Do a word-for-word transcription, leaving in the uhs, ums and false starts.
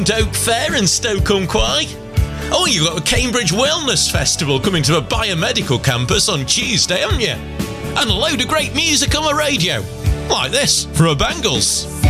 Oak Fair in Stoke-on-Quay. Oh, you've got a Cambridge Wellness Festival coming to a biomedical campus on Tuesday, haven't you? And a load of great music on the radio, like this from a Bangles.